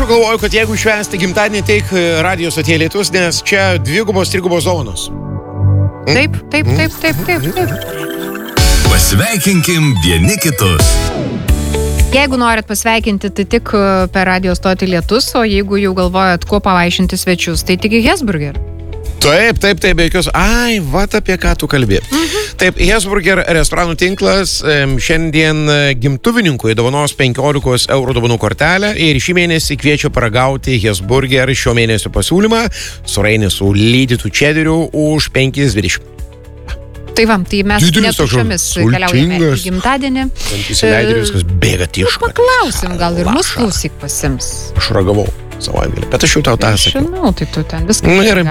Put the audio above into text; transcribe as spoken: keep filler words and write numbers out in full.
galvoju, kad jeigu švęsti gimtadienį, teik radijos atėjo lietus, nes čia dvigubos, trigubos dovanos. Mm? Taip, taip, taip, taip, taip, taip. Pasveikinkim vieni kitus. Jeigu norit pasveikinti, tai tik per radio stotį lietus, o jeigu jau galvojat, kuo pavaišinti svečius, tai tik į Hesburger. Taip, taip, taip, be jokios. Ai, vat apie ką tu kalbė. Mhm. Taip, Hesburger restoranų tinklas šiandien gimtuvininkui dovanos penkiolikos eurų dovanų kortelę ir šį mėnesį kviečia paragauti Hesburger šio mėnesio pasiūlymą sūrainį su lydytų čederiu už penkis dvidešimt. Tai vam, tai mes netušiomis keliaujame į gimtadienį. Įsileidė ir viskas bėga tišką. Nu, paklausim, gal ir mus klausyk pasims. Aš ragavau savaitgalį, bet aš jau tau tą sakiau. Žinau, tai tu ten viską. Nu, gerai.